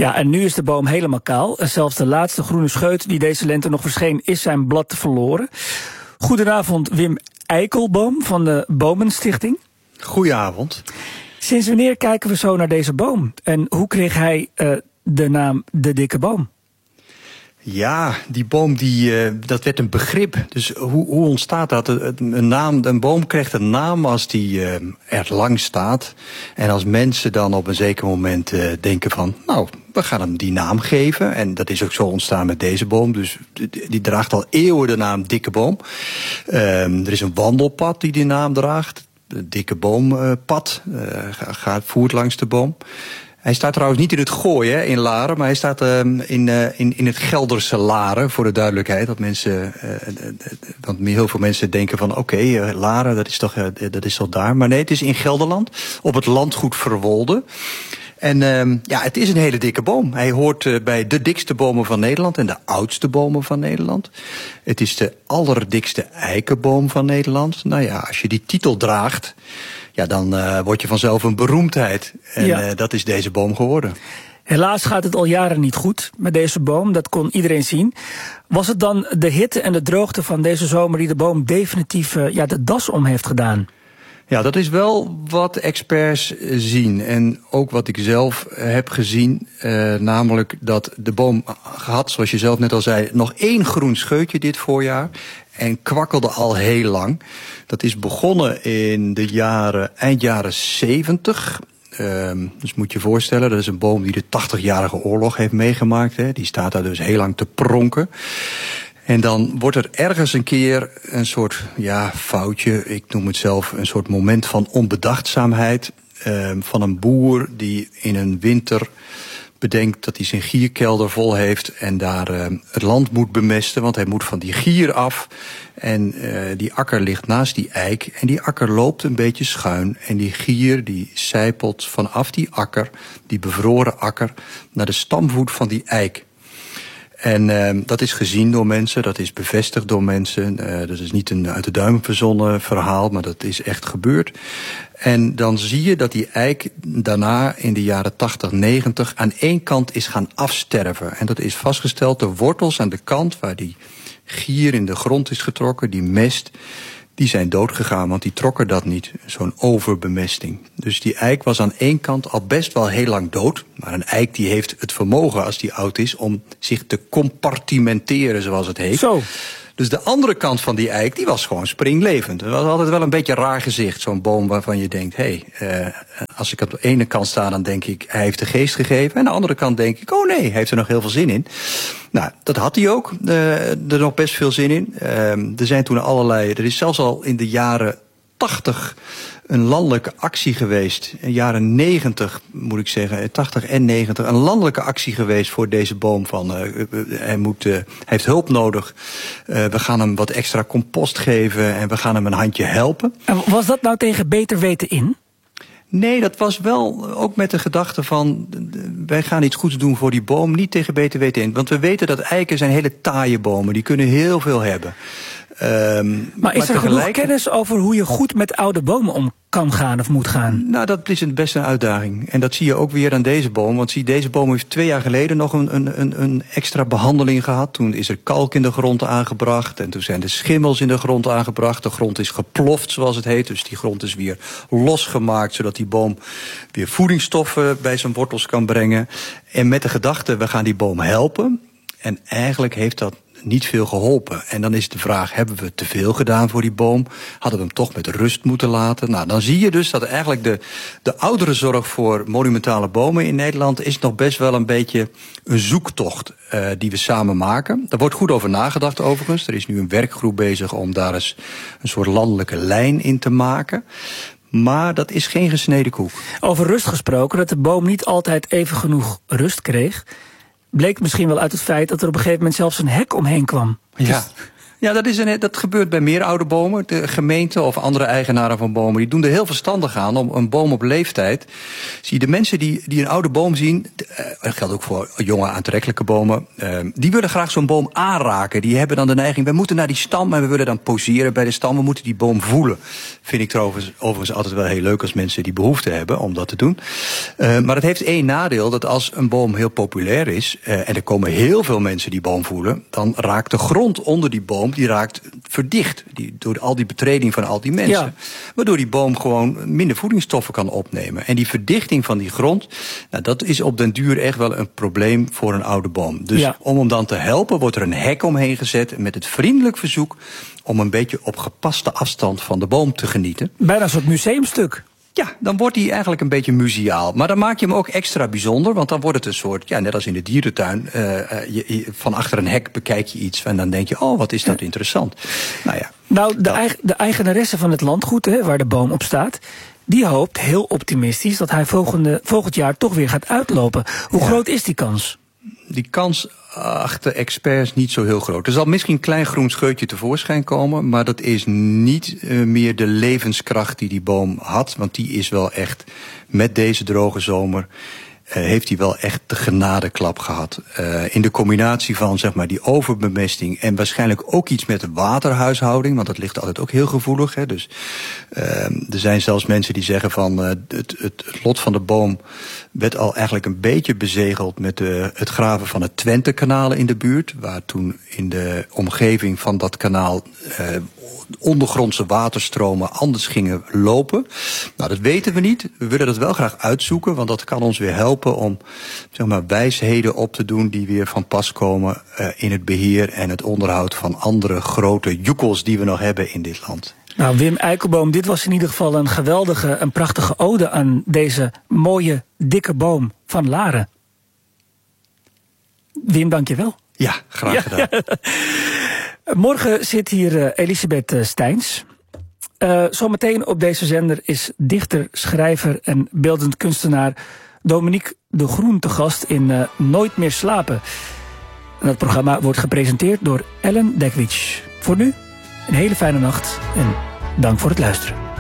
Ja, en nu is de boom helemaal kaal. En zelfs de laatste groene scheut die deze lente nog verscheen, is zijn blad verloren. Goedenavond, Wim Eikelboom van de Bomenstichting. Goedenavond. Sinds wanneer kijken we zo naar deze boom? En hoe kreeg hij de naam De Dikke Boom? Ja, die boom, dat werd een begrip. Dus hoe ontstaat dat? Een boom krijgt een naam als die er lang staat. En als mensen dan op een zeker moment denken van, nou, we gaan hem die naam geven. En dat is ook zo ontstaan met deze boom. Dus die draagt al eeuwen de naam Dikke Boom. Er is een wandelpad die naam draagt. Het Dikke Boompad voert langs de boom. Hij staat trouwens niet in het Gooi, in Laren, maar hij staat in het Gelderse Laren, voor de duidelijkheid. Want heel veel mensen denken van, oké, Laren, dat is toch daar. Maar nee, het is in Gelderland, op het landgoed Verwolde. En het is een hele dikke boom. Hij hoort bij de dikste bomen van Nederland en de oudste bomen van Nederland. Het is de allerdikste eikenboom van Nederland. Nou ja, als je die titel draagt, ja, dan word je vanzelf een beroemdheid. En dat is deze boom geworden. Helaas gaat het al jaren niet goed met deze boom, dat kon iedereen zien. Was het dan de hitte en de droogte van deze zomer die de boom definitief de das om heeft gedaan? Ja, dat is wel wat experts zien. En ook wat ik zelf heb gezien. Namelijk dat de boom had, zoals je zelf net al zei, nog 1 groen scheutje dit voorjaar. En kwakkelde al heel lang. Dat is begonnen in de eind jaren 70. Dus moet je je voorstellen, dat is een boom die de 80-jarige oorlog heeft meegemaakt. Die staat daar dus heel lang te pronken. En dan wordt er ergens een keer een soort foutje, ik noem het zelf een soort moment van onbedachtzaamheid van een boer die in een winter bedenkt dat hij zijn gierkelder vol heeft en daar het land moet bemesten, want hij moet van die gier af. En die akker ligt naast die eik en die akker loopt een beetje schuin. En die gier die sijpelt vanaf die akker, die bevroren akker, naar de stamvoet van die eik. En dat is gezien door mensen, dat is bevestigd door mensen. Dat is niet een uit de duim verzonnen verhaal, maar dat is echt gebeurd. En dan zie je dat die eik daarna in de jaren 80, 90 aan één kant is gaan afsterven. En dat is vastgesteld, de wortels aan de kant waar die gier in de grond is getrokken, die mest, die zijn doodgegaan, want die trokken dat niet. Zo'n overbemesting. Dus die eik was aan één kant al best wel heel lang dood. Maar een eik die heeft het vermogen, als die oud is, om zich te compartimenteren, zoals het heet. Zo. Dus de andere kant van die eik, die was gewoon springlevend. Het was altijd wel een beetje een raar gezicht. Zo'n boom waarvan je denkt, als ik op de ene kant sta, dan denk ik, hij heeft de geest gegeven. En aan de andere kant denk ik, oh nee, hij heeft er nog heel veel zin in. Nou, dat had hij ook. Er nog best veel zin in. Er zijn toen er is zelfs al in de jaren 80 een landelijke actie geweest. In de jaren 90, moet ik zeggen, 80 en 90, een landelijke actie geweest voor deze boom. Hij heeft hulp nodig. We gaan hem wat extra compost geven en we gaan hem een handje helpen. En was dat nou tegen beter weten in? Nee, dat was wel ook met de gedachte van, wij gaan iets goeds doen voor die boom, niet tegen beter weten in. Want we weten dat eiken zijn hele taaie bomen, die kunnen heel veel hebben. Maar is er genoeg kennis over hoe je goed met oude bomen om kan gaan of moet gaan? Nou, dat is best een uitdaging. En dat zie je ook weer aan deze boom. Want deze boom heeft 2 jaar geleden nog een extra behandeling gehad. Toen is er kalk in de grond aangebracht. En toen zijn de schimmels in de grond aangebracht. De grond is geploft, zoals het heet. Dus die grond is weer losgemaakt, zodat die boom weer voedingsstoffen bij zijn wortels kan brengen. En met de gedachte, we gaan die boom helpen. En eigenlijk heeft dat niet veel geholpen. En dan is de vraag, hebben we te veel gedaan voor die boom? Hadden we hem toch met rust moeten laten? Nou, dan zie je dus dat eigenlijk de ouderenzorg voor monumentale bomen in Nederland is nog best wel een beetje een zoektocht die we samen maken. Daar wordt goed over nagedacht overigens. Er is nu een werkgroep bezig om daar eens een soort landelijke lijn in te maken. Maar dat is geen gesneden koek. Over rust gesproken, dat de boom niet altijd even genoeg rust kreeg, bleek misschien wel uit het feit dat er op een gegeven moment zelfs een hek omheen kwam. Ja. Ja, dat gebeurt bij meer oude bomen. De gemeente of andere eigenaren van bomen, die doen er heel verstandig aan om een boom op leeftijd. Zie je, de mensen die een oude boom zien, dat geldt ook voor jonge aantrekkelijke bomen, die willen graag zo'n boom aanraken. Die hebben dan de neiging, we moeten naar die stam en we willen dan poseren bij de stam. We moeten die boom voelen. Vind ik trouwens overigens altijd wel heel leuk als mensen die behoefte hebben om dat te doen. Maar het heeft één nadeel, dat als een boom heel populair is, en er komen heel veel mensen die boom voelen, dan raakt de grond onder die boom, die raakt verdicht. Door al die betreding van al die mensen. Ja. Waardoor die boom gewoon minder voedingsstoffen kan opnemen. En die verdichting van die grond, nou, dat is op den duur echt wel een probleem voor een oude boom. Dus om hem dan te helpen, wordt er een hek omheen gezet met het vriendelijk verzoek om een beetje op gepaste afstand van de boom te genieten. Bijna een soort museumstuk. Ja, dan wordt hij eigenlijk een beetje museaal. Maar dan maak je hem ook extra bijzonder, want dan wordt het een soort, ja, net als in de dierentuin, van achter een hek bekijk je iets en dan denk je, oh, wat is dat interessant. Nou ja. Nou, de eigenaresse van het landgoed, waar de boom op staat, die hoopt heel optimistisch dat hij volgend jaar toch weer gaat uitlopen. Hoe groot is die kans? Die kans achter experts niet zo heel groot. Er zal misschien een klein groen scheutje tevoorschijn komen, maar dat is niet meer de levenskracht die boom had, want die is wel echt met deze droge zomer heeft hij wel echt de genadeklap gehad. In de combinatie van zeg maar die overbemesting en waarschijnlijk ook iets met de waterhuishouding, want dat ligt altijd ook heel gevoelig. Hè. Dus er zijn zelfs mensen die zeggen van het lot van de boom werd al eigenlijk een beetje bezegeld met het graven van het Twentekanaal in de buurt, waar toen in de omgeving van dat kanaal ondergrondse waterstromen anders gingen lopen. Nou, dat weten we niet. We willen dat wel graag uitzoeken, want dat kan ons weer helpen om zeg maar wijsheden op te doen die weer van pas komen in het beheer en het onderhoud van andere grote joekels die we nog hebben in dit land. Nou, Wim Eikelboom, dit was in ieder geval een geweldige, een prachtige ode aan deze mooie, dikke boom van Laren. Wim, dank je wel. Ja, graag gedaan. Ja. Morgen zit hier Elisabeth Steins. Zometeen op deze zender is dichter, schrijver en beeldend kunstenaar Dominique de Groen te gast in Nooit meer slapen. En dat programma wordt gepresenteerd door Ellen Dekwits. Voor nu, een hele fijne nacht en dank voor het luisteren.